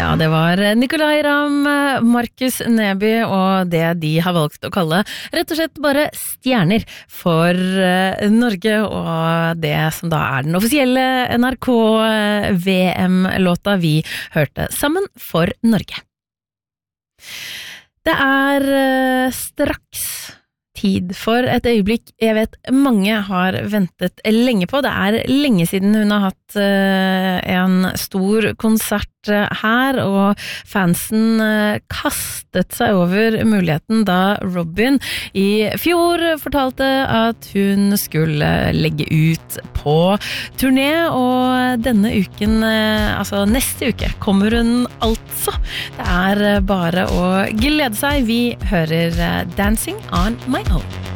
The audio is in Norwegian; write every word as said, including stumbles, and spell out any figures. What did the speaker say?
Ja, det var Nicolay Ramm, Markus Neby og det de har valgt å kalle rett og slett bare stjerner for Norge, og det som da er den offisielle N R K-V M-låta vi hørte Sammen for Norge. Det er straks tid for et øyeblikk jeg vet mange har ventet lenge på. Det er lenge siden hun har hatt uh, en stor konsert her, og fansen uh, kastet seg over muligheten da Robyn i fjor fortalte at hun skulle legge ut på turné, og denne uken, uh, altså neste uke, kommer hun altså. Det er bare å glede seg. Vi hører uh, Dancing on My Own.